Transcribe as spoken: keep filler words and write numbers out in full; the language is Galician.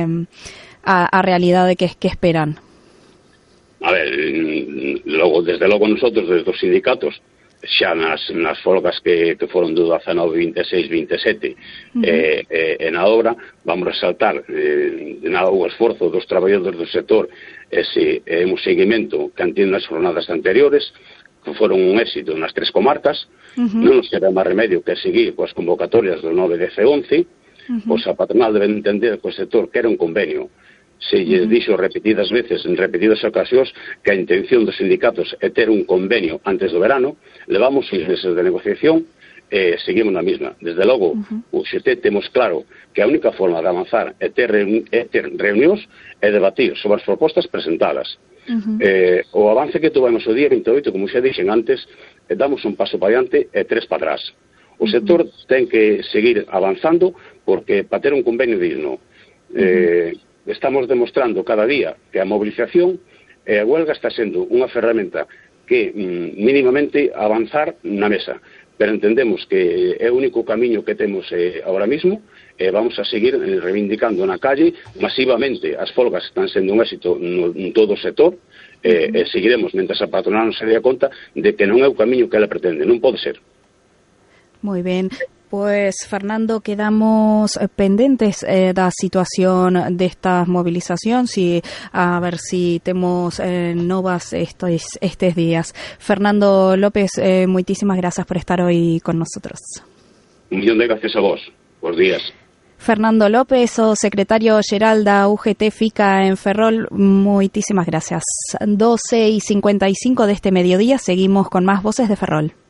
a, a realidade que, que esperan? A ver, logo, desde logo nosotros, desde os sindicatos, xa nas, nas folgas que, que foron do dezanove, vinte e seis, vinte e sete uh-huh. eh, eh, e na obra, vamos resaltar eh, na, o esforzo dos traballadores do sector, ese eh, un seguimento que han tido nas jornadas anteriores, que foron un éxito nas tres comarcas. Uh-huh. Non nos queda máis remedio que seguir coas convocatorias do nove, dez e once. Uh-huh. Pois a patronal debe entender que o sector quere un convenio. Se lle uh-huh. dixo repetidas veces, en repetidas ocasións, que a intención dos sindicatos é ter un convenio antes do verano. Levamos seis meses de negociación e eh, seguimos na mesma. Desde logo, uh-huh. o X T temos claro que a única forma de avanzar é ter, reuni- é ter reunións e debatir sobre as propostas presentadas. Uh-huh. Eh, o avance que tuvemos o día vinte e oito, como xa dixen antes, eh, damos un paso para diante e tres para atrás. O sector uh-huh. ten que seguir avanzando porque para ter un convenio digno. Eh, uh-huh. Estamos demostrando cada día que a movilización e a huelga está sendo unha ferramenta que mm, mínimamente avanzar na mesa, pero entendemos que é o único camiño que temos eh, ahora mismo e eh, vamos a seguir eh, reivindicando na calle masivamente. As folgas están sendo un éxito no, en todo o sector e eh, eh, seguiremos mentre a patronal non se dé conta de que non é o camiño que ela pretende, non pode ser. Moi ben. Pues, Fernando, quedamos pendentes eh, da situación desta movilización, si, a ver si temos eh, novas estos, estes días. Fernando López, eh, moitísimas gracias por estar hoy con nosotros. Un millón de gracias a vos. Bos días. Fernando López, o secretario xeral da U G T FICA en Ferrol, moitísimas gracias. doce y cincuenta y cinco de este mediodía, seguimos con más Voces de Ferrol.